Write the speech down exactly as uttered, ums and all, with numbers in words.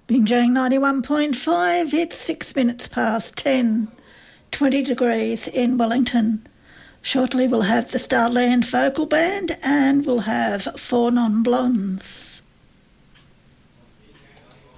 Binjang ninety-one point five, it's six minutes past ten, twenty degrees in Wellington. Shortly we'll have the Starland Vocal Band and we'll have Four Non-Blondes.